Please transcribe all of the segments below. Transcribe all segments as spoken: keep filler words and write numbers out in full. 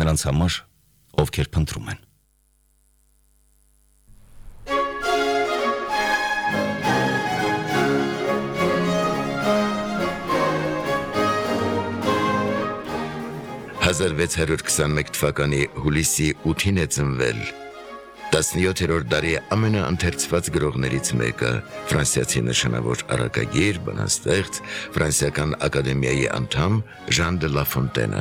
նրանց համար, ովքեր փնտրում են։ հազար վեց հարյուր քսանմեկ թվականի հուլիսի ութին է ծնվել տասնյոթերորդ դարի ամենաընթերցված գրողներից մեկը, ֆրանսիացի նշանավոր առակագիր, բանաստեղծ, ֆրանսիական ակադեմիայի անդամ Ժան դե լա Ֆոնտենը։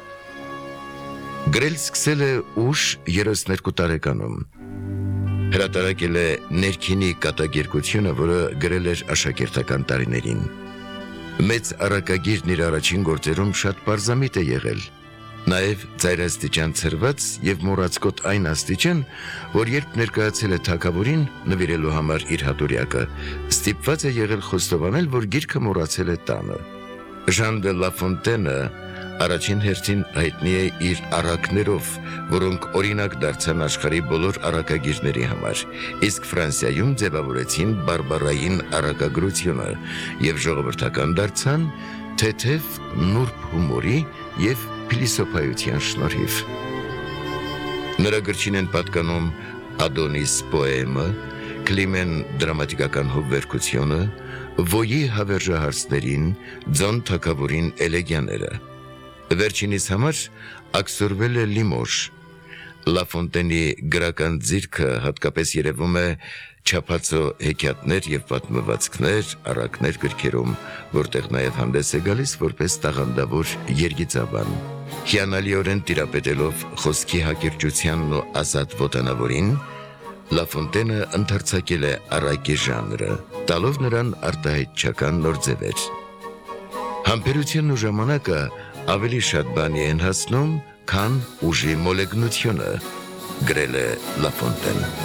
Գրել սկսել է ուշ երեսներկու տարեկանում։ Հրատարակել է ներքինի կատակերգությունը, որը գրել էր աշակերտական տարիներին։ Մեծ առակագիրն իր առաջին գործերում շատ պարզամիտ է եղել։ Նաև ծայրաստիճան ցրված և մոռացկոտ այն աստիճան, որ երբ ներկայացել է թագավորին նվիրելու համար իր հատորյակը, ստիպված է եղել խոստովանել, որ գիրքը մոռացել է տանը։ Ժան դե լա Ֆոնտենը առաջին հերթին հայտնի է իր առակներով, որոնք օրինակ դարձան աշխարհի բոլոր առակագիրների համար, իսկ Ֆրանսիայում ձևավորեցին բարբառային առակագրությունը և ժողովրդական դարձան թեթև նուրբ հումորի և փիլիսոփայության շնորհիվ։ Նրա գրչին են պատկանում Ադոնիս պոեմը, Կլիմեն դրամատիկական հովվերգությունը, Վոյի հավերժահարցներին, Ձոն թագավորին էլեգիաները։ Վերջինիս համար աքսորվել է Լիմոժ։ Լա Ֆոնտենի գրական ձիրքը հատկապես երևում է չափածո հեքիաթներ և պատմվածքներ, առակներ գրքերում, որտեղ նաև հանդես է գալիս որպես տաղանդավոր երգիծաբան։ Հիանալիորեն տիրապետելով խոսքի հակիրճությանն ու ազատ ոտանավորին, Լա Ֆոնտենը ընդարձակել է առակի ժանրը, տալով նրան արտահայտչական նոր ձևեր։ Համբերությունն ու ժամանակը ավելի շատ բանի են հասնում, քան ուժի մոլեգնությունը, գրել է Լա Ֆոնտենը։